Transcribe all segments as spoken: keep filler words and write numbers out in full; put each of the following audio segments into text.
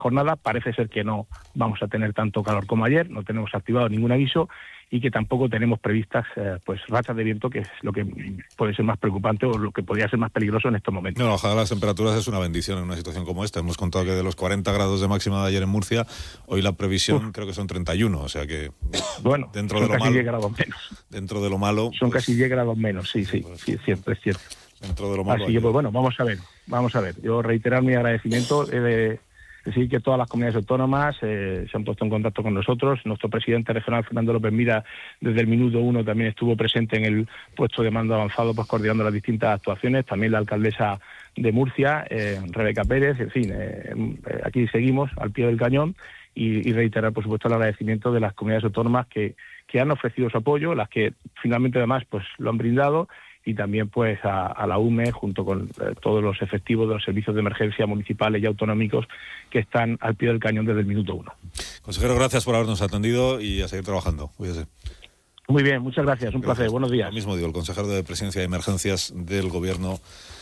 jornada. Parece ser que no vamos a tener tanto calor como ayer, no tenemos activado ningún aviso y que tampoco tenemos previstas eh, pues rachas de viento, que es lo que puede ser más preocupante o lo que podría ser más peligroso en estos momentos. No, la bajada de las temperaturas es una bendición en una situación como esta. Hemos contado que de los cuarenta grados de máxima de ayer en Murcia, hoy la previsión Uf. creo que son treinta y uno, o sea que bueno, dentro son de lo casi malo, diez grados menos. Dentro de lo malo, son pues, casi diez grados menos, sí, sí, pues, sí, es cierto, es cierto. Dentro de lo malo. Así que pues bueno, vamos a ver, vamos a ver. Yo reiterar mi agradecimiento eh, de decir que todas las comunidades autónomas eh, se han puesto en contacto con nosotros. Nuestro presidente regional, Fernando López Mira, desde el minuto uno también estuvo presente en el puesto de mando avanzado, pues coordinando las distintas actuaciones. También la alcaldesa de Murcia, eh, Rebeca Pérez, en fin, eh, eh, aquí seguimos al pie del cañón y, y reiterar, por supuesto, el agradecimiento de las comunidades autónomas que, que han ofrecido su apoyo, las que finalmente además pues lo han brindado, y también pues a, a la U M E, junto con eh, todos los efectivos de los servicios de emergencia municipales y autonómicos que están al pie del cañón desde el minuto uno. Consejero, gracias por habernos atendido y a seguir trabajando. Cuídese. Muy bien, muchas gracias, un gracias. placer, buenos días. Lo mismo digo, el consejero de Presidencia y Emergencias del Gobierno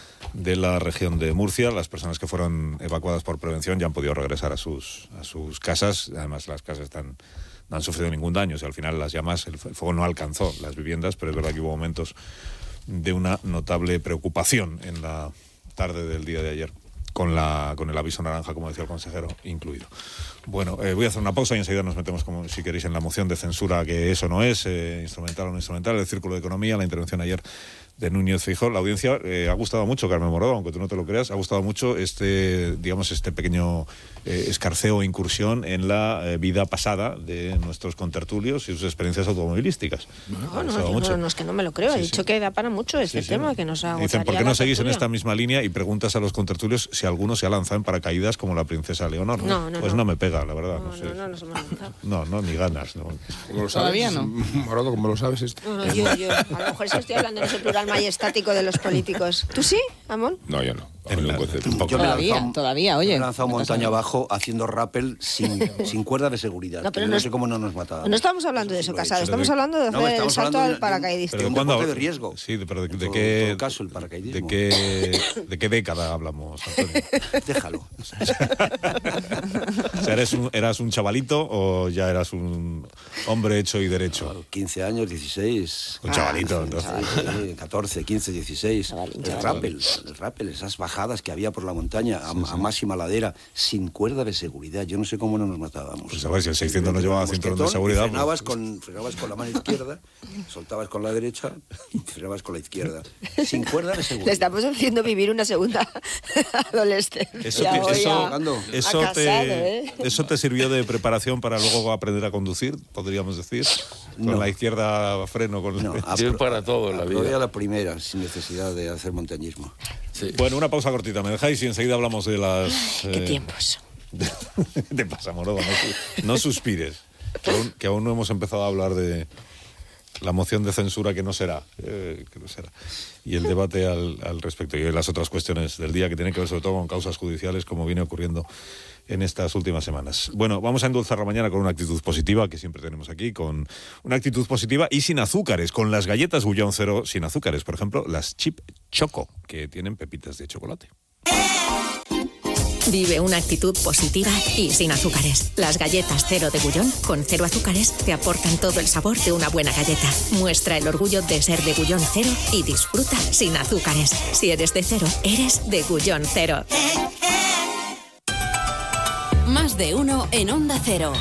de la región de Murcia. Las personas que fueron evacuadas por prevención ya han podido regresar a sus, a sus casas. Además, las casas están, no han sufrido ningún daño. O sea, al final las llamas, el fuego no alcanzó las viviendas, pero es verdad que hubo momentos de una notable preocupación en la tarde del día de ayer, con la con el aviso naranja, como decía el consejero, incluido. Bueno, eh, voy a hacer una pausa y enseguida nos metemos, como si queréis, en la moción de censura, que eso no es, eh, instrumental o no instrumental, el Círculo de Economía, la intervención ayer de Núñez Feijóo. La audiencia eh, ha gustado mucho, Carmen Morado, aunque tú no te lo creas, ha gustado mucho este, digamos, este pequeño eh, escarceo e incursión en la eh, vida pasada de nuestros contertulios y sus experiencias automovilísticas. No, no, no, no, no, es que no me lo creo, sí, he dicho sí. que da para mucho este sí, sí. tema, que nos ha Dicen, ¿por qué no seguís en esta misma línea y preguntas a los contertulios si alguno se ha lanzado en paracaídas como la princesa Leonor? No, no, pues no, no me pega, la verdad. No, no, sé. no, no, nos hemos lanzado. No, no, ni ganas. No. ¿Cómo lo sabes? Todavía no. Morado, ¿cómo lo sabes esto? No, no, yo, yo. A lo mejor es que estoy hablando en ese plural majestático de los políticos. ¿Tú sí, Amón? No, yo no. En la, yo todavía, lanzado, todavía, oye. Me he lanzado montaña abajo haciendo rappel sin, sin cuerda de seguridad. No, pero no, no sé cómo no nos mataba. No estamos hablando de eso, Casado. Estamos de, hablando de hacer no, el salto al paracaidista. Pero de un deporte de riesgo. Sí, pero de, de, todo, qué... En todo caso, el paracaidismo. ¿De qué, de qué década hablamos, Antonio? Déjalo. O sea, ¿eres un, ¿eras un chavalito o ya eras un hombre hecho y derecho? Claro, quince años, dieciséis. Un chavalito, ah, entonces. Sí, catorce, quince, dieciséis. Chavalín, el rappel, el rappel, esas bajadas que había por la montaña a, sí, sí. a máxima ladera, sin cuerda de seguridad. Yo no sé cómo no nos matábamos. Pues sabes, si el seiscientos no llevaba cinturón de seguridad. Frenabas, pues... con, frenabas con la mano izquierda, soltabas con la derecha y frenabas con la izquierda. Sin cuerda de seguridad. Le estamos haciendo vivir una segunda adolescencia. Eso, te, eso, eso, casado, te, ¿eh? eso te sirvió de preparación para luego aprender a conducir, podríamos decir. Con no. la izquierda freno. Con no, el... para todo en la vida. a la primera, sin necesidad de hacer montañismo. Sí. Bueno, una pausa cortita, ¿me dejáis? Y enseguida hablamos de las... Ay, qué eh, tiempos. ¿Qué te pasa, Morado? No, no suspires, que aún, que aún no hemos empezado a hablar de la moción de censura que no será, eh, que no será. Y el debate al, al respecto, y las otras cuestiones del día que tienen que ver sobre todo con causas judiciales, como viene ocurriendo en estas últimas semanas. Bueno, vamos a endulzar la mañana con una actitud positiva, que siempre tenemos aquí, con una actitud positiva y sin azúcares, con las galletas Bullón Cero sin azúcares, por ejemplo, las Chip Choco, que tienen pepitas de chocolate. Vive una actitud positiva y sin azúcares. Las galletas Cero de Bullón, con cero azúcares, te aportan todo el sabor de una buena galleta. Muestra el orgullo de ser de Bullón Cero y disfruta sin azúcares. Si eres de cero, eres de Bullón Cero. Más de uno en Onda Cero.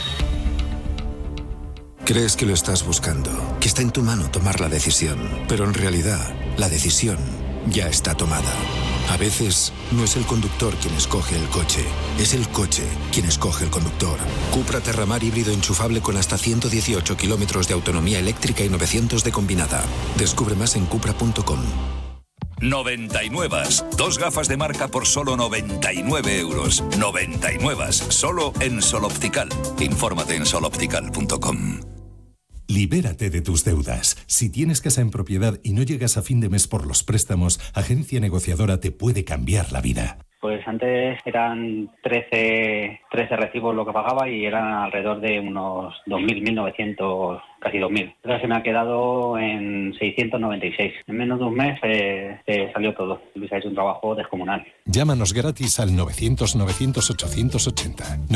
Crees que lo estás buscando, que está en tu mano tomar la decisión, pero en realidad la decisión ya está tomada. A veces no es el conductor quien escoge el coche, es el coche quien escoge el conductor. Cupra Terramar híbrido enchufable con hasta ciento dieciocho kilómetros de autonomía eléctrica y novecientos de combinada. Descubre más en cupra punto com. noventa y nueve. Dos gafas de marca por solo noventa y nueve euros. noventa y nueve. Solo en Sol Optical. Infórmate en sol optical punto com. Libérate de tus deudas. Si tienes casa en propiedad y no llegas a fin de mes por los préstamos, Agencia Negociadora te puede cambiar la vida. Pues antes eran trece, trece recibos lo que pagaba y eran alrededor de unos dos mil, mil novecientos, casi dos mil. Ahora se me ha quedado en seiscientos noventa y seis. En menos de un mes eh, eh, salió todo. Luis ha hecho un trabajo descomunal. Llámanos gratis al novecientos, novecientos, ochocientos ochenta.